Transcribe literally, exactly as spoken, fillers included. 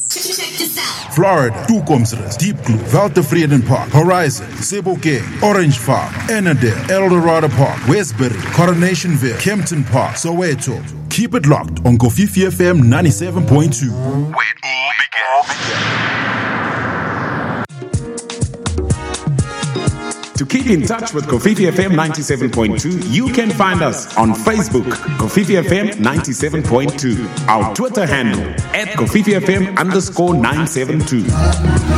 Check this out. Florida, Toekomsrus, Deep Blue, Weltevreden Park, Horizon, Sebokeng, Orange Farm, Annandale, Eldorado Park, Westbury, Coronationville, Kempton Park, Soweto. Keep it locked on Kofifi F M ninety-seven point two. Where it all began. To keep in touch with Kofifi F M ninety-seven point two, you can find us on Facebook, Kofifi F M ninety-seven point two. Our Twitter handle, at Kofifi F M underscore nine seven two.